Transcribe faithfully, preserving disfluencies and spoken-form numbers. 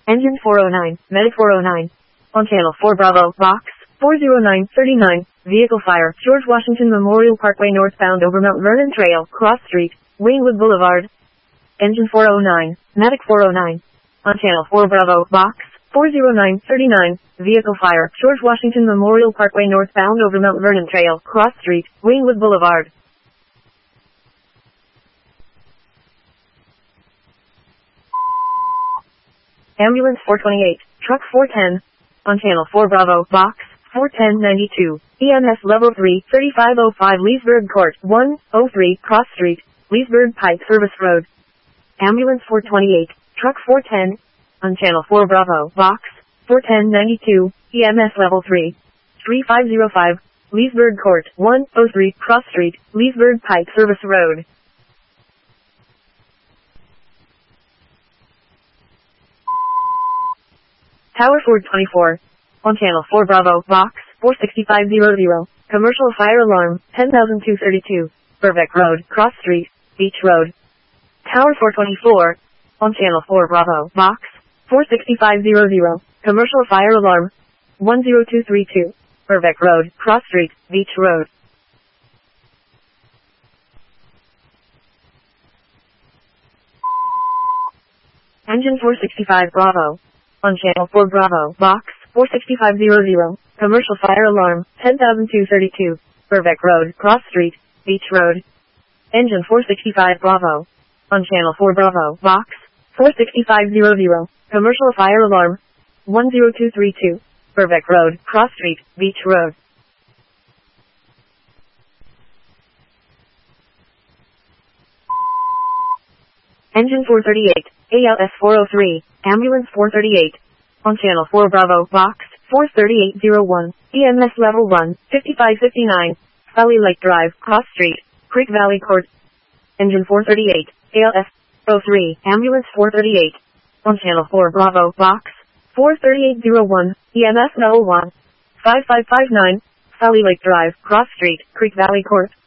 Engine four oh nine, Medic four oh nine. On Channel four Bravo, Box four oh nine thirty-nine, Vehicle Fire, George Washington Memorial Parkway northbound over Mount Vernon Trail, Cross Street, Waynewood Boulevard. Engine four oh nine, Medic four oh nine. On Channel four Bravo, Box four oh nine thirty-nine, Vehicle Fire, George Washington Memorial Parkway northbound over Mount Vernon Trail, Cross Street, Waynewood Boulevard. Ambulance four twenty-eight, Truck four ten. On Channel four Bravo, Box four ten ninety-two, E M S Level three, thirty-five oh five Leesburg Court, one oh three, Cross Street, Leesburg Pike Service Road. Ambulance four twenty-eight, Truck four ten. On Channel four Bravo, Box four ten ninety-two, E M S Level three, thirty-five oh five, Leesburg Court, one oh three, Cross Street, Leesburg Pike Service Road. Tower four twenty-four. On Channel four Bravo, Box four sixty-five hundred, Commercial Fire Alarm, ten thousand two hundred thirty-two, Burbeck Road, Cross Street, Beach Road. Tower four twenty-four. On Channel four Bravo, Box four sixty-five hundred, Commercial Fire Alarm, one oh two three two, Burbeck Road, Cross Street, Beach Road. Engine four sixty-five Bravo. On Channel four Bravo, Box four sixty-five hundred, Commercial Fire Alarm, ten thousand two hundred thirty-two, Burbeck Road, Cross Street, Beach Road. Engine four sixty-five Bravo. On Channel four Bravo, Box four sixty-five hundred, Commercial Fire Alarm, one oh two three two, Burbeck Road, Cross Street, Beach Road. Engine four thirty-eight, A L S four oh three, Ambulance four thirty-eight. On Channel four Bravo, Box four thirty-eight oh one, E M S Level one, fifty-five fifty-nine, Valley Lake Drive, Cross Street, Creek Valley Court. Engine four thirty-eight, A L S oh three, Ambulance four thirty-eight. On Channel four Bravo, Box four thirty-eight oh one, E M S Level one, fifty-five fifty-nine, Valley Lake Drive, Cross Street, Creek Valley Court.